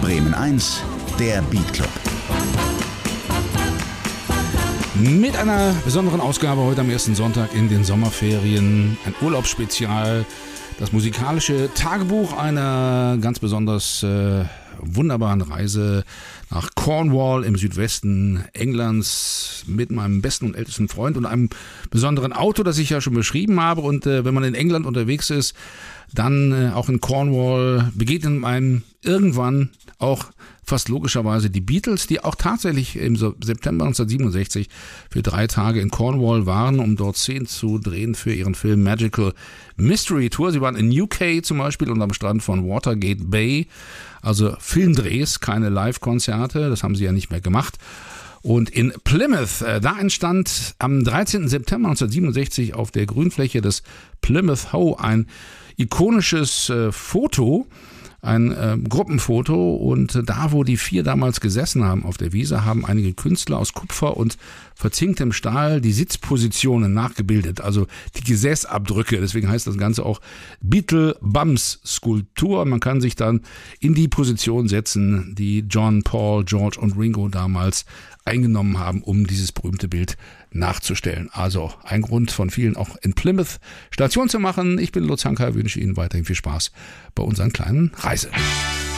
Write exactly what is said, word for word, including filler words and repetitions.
Bremen eins, der Beat Club. Mit einer besonderen Ausgabe heute am ersten Sonntag in den Sommerferien. Ein Urlaubsspezial. Das musikalische Tagebuch einer ganz besonders äh, wunderbaren Reise nach Cornwall im Südwesten Englands mit meinem besten und ältesten Freund und einem besonderen Auto, das ich ja schon beschrieben habe. Und äh, wenn man in England unterwegs ist, dann äh, auch in Cornwall begegnen einem irgendwann auch fast logischerweise die Beatles, die auch tatsächlich im September neunzehnhundertsiebenundsechzig für drei Tage in Cornwall waren, um dort Szenen zu drehen für ihren Film Magical Mystery Tour. Sie waren in U K zum Beispiel und am Strand von Watergate Bay, also Filmdrehs, keine Live-Konzerte, das haben sie ja nicht mehr gemacht. Und in Plymouth, äh, da entstand am dreizehnten September neunzehnhundertsiebenundsechzig auf der Grünfläche des Plymouth Hoe ein ikonisches äh, Foto, ein äh, Gruppenfoto, und äh, da, wo die vier damals gesessen haben auf der Wiese, haben einige Künstler aus Kupfer und verzinktem Stahl die Sitzpositionen nachgebildet, also die Gesäßabdrücke. Deswegen heißt das Ganze auch Beatle-Bums-Skulptur. Man kann sich dann in die Position setzen, die John, Paul, George und Ringo damals eingenommen haben, um dieses berühmte Bild nachzustellen. Also ein Grund von vielen, auch in Plymouth Station zu machen. Ich bin Lutz Hanka, wünsche Ihnen weiterhin viel Spaß bei unserer kleinen Reise.